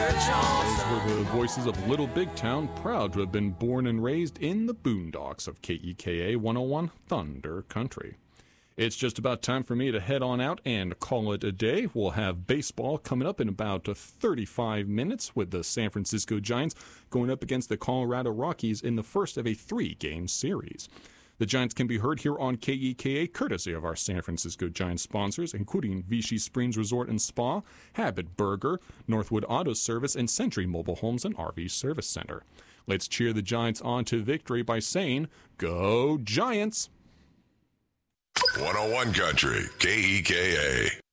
Those were the voices of Little Big Town, proud to have been born and raised in the boondocks of KEKA 101 Thunder Country. It's just about time for me to head on out and call it a day. We'll have baseball coming up in about 35 minutes with the San Francisco Giants going up against the Colorado Rockies in the first of a 3-game series. The Giants can be heard here on KEKA courtesy of our San Francisco Giants sponsors, including Vichy Springs Resort and Spa, Habit Burger, Northwood Auto Service, and Century Mobile Homes and RV Service Center. Let's cheer the Giants on to victory by saying, Go Giants! 101 Country, KEKA.